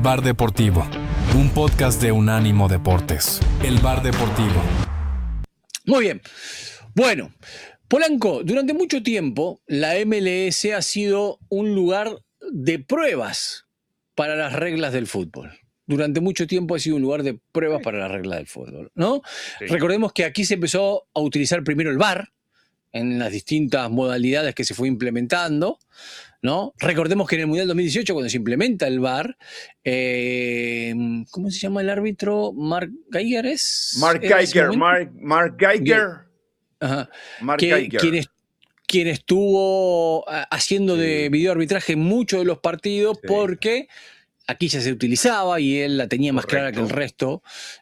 Bar Deportivo, un podcast de Unánimo Deportes. El Bar Deportivo. Muy bien. Bueno, Polanco, durante mucho tiempo la MLS ha sido un lugar de pruebas para las reglas del fútbol. Durante mucho tiempo ha sido un lugar de pruebas para las reglas del fútbol, ¿no? Sí. Recordemos que aquí se empezó a utilizar primero el VAR en las distintas modalidades que se fue implementando, ¿no? Recordemos que en el Mundial 2018, cuando se implementa el VAR, ¿cómo se llama el árbitro? ¿Mark Geiger es? Mark Geiger, Mark Geiger. Ajá. Quien estuvo haciendo de videoarbitraje muchos de los partidos, porque aquí ya se utilizaba y él la tenía más clara que el resto.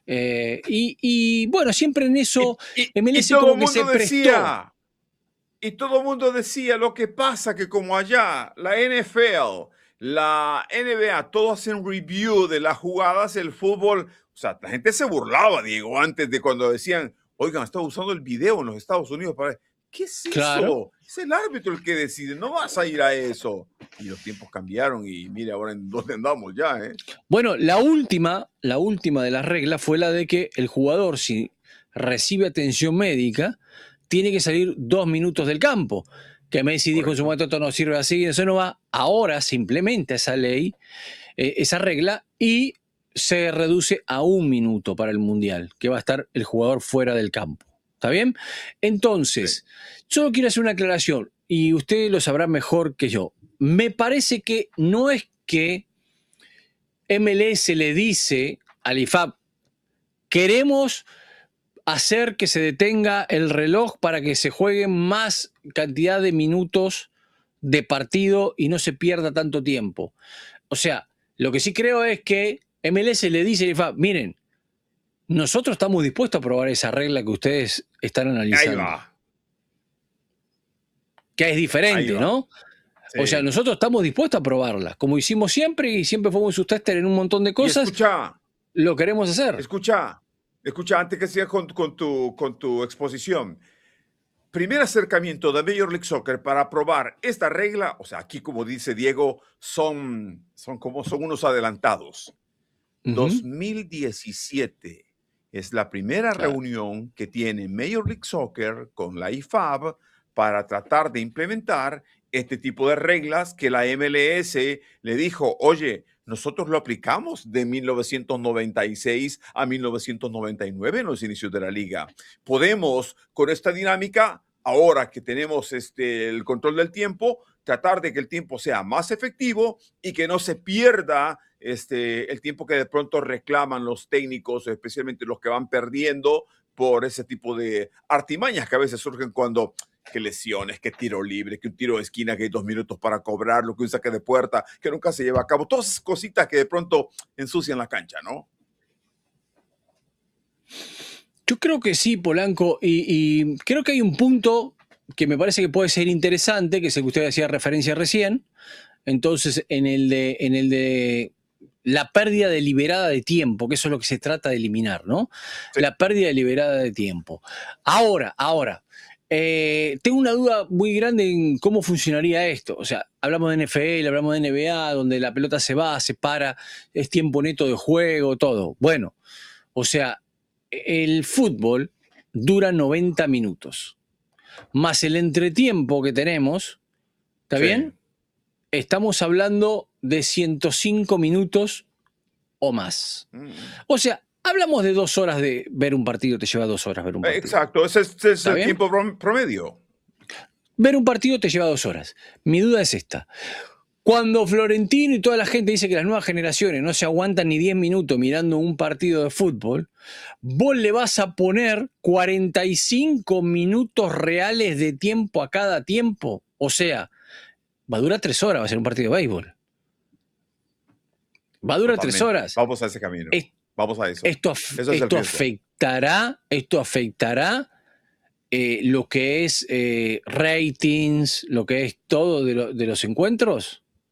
Y bueno, siempre en eso MLS y todo como el que mundo se decía, y todo el mundo decía, lo que pasa que como allá, la NFL, la NBA, todos hacen review de las jugadas, el fútbol, o sea, la gente se burlaba, Diego, antes de cuando decían, oigan, está usando el video en los Estados Unidos para... ¿Qué es eso? Es el árbitro el que decide, no vas a ir a eso. Y los tiempos cambiaron y mire ahora en dónde andamos ya, ¿eh? Bueno, la última de las reglas fue la de que el jugador, si recibe atención médica, tiene que salir 2 minutos del campo. Que Messi dijo en su momento, esto no sirve así, eso no va. Ahora se implementa esa ley, esa regla, y se reduce a 1 minuto para el Mundial, que va a estar el jugador fuera del campo. ¿Está bien? Entonces, solo quiero hacer una aclaración, y usted lo sabrá mejor que yo. Me parece que no es que MLS le dice al IFAB, queremos hacer que se detenga el reloj para que se jueguen más cantidad de minutos de partido y no se pierda tanto tiempo. O sea, lo que sí creo es que MLS le dice al IFAB, miren, nosotros estamos dispuestos a probar esa regla que ustedes están analizando. Ahí va. Que es diferente, ¿no? Sí. O sea, nosotros estamos dispuestos a probarla, como hicimos siempre y siempre fuimos sus tester en un montón de cosas. Escucha, lo queremos hacer. Escucha, antes que sigas con tu exposición. Primer acercamiento de Major League Soccer para probar esta regla, o sea, aquí como dice Diego, son unos adelantados. 2017 es la primera reunión que tiene Major League Soccer con la IFAB para tratar de implementar este tipo de reglas que la MLS le dijo, oye, nosotros lo aplicamos de 1996 a 1999 en los inicios de la liga. Podemos, con esta dinámica, ahora que tenemos el control del tiempo, tratar de que el tiempo sea más efectivo y que no se pierda el tiempo que de pronto reclaman los técnicos, especialmente los que van perdiendo por ese tipo de artimañas que a veces surgen cuando... que lesiones, que tiro libre, que un tiro de esquina, que hay 2 minutos para cobrarlo, que un saque de puerta, que nunca se lleva a cabo. Todas esas cositas que de pronto ensucian la cancha, ¿no? Yo creo que sí, Polanco, y creo que hay un punto que me parece que puede ser interesante, que es el que usted hacía referencia recién. Entonces, en el de la pérdida deliberada de tiempo, que eso es lo que se trata de eliminar, ¿no? Sí. La pérdida deliberada de tiempo. Ahora, tengo una duda muy grande en cómo funcionaría esto. O sea, hablamos de NFL, hablamos de NBA, donde la pelota se va, se para, es tiempo neto de juego, todo. Bueno, o sea, el fútbol dura 90 minutos. Más el entretiempo que tenemos, ¿está bien? Estamos hablando de 105 minutos o más. O sea, hablamos de 2 horas de ver un partido, te lleva 2 horas ver un partido. Exacto, ese es el tiempo promedio. Ver un partido te lleva 2 horas. Mi duda es esta. Cuando Florentino y toda la gente dice que las nuevas generaciones no se aguantan ni 10 minutos mirando un partido de fútbol, vos le vas a poner 45 minutos reales de tiempo a cada tiempo. O sea, va a durar 3 horas, va a ser un partido de béisbol. Va a durar 3 horas. Vamos a ese camino. Vamos a eso. Esto afectará lo que es ratings, lo que es todo de los encuentros.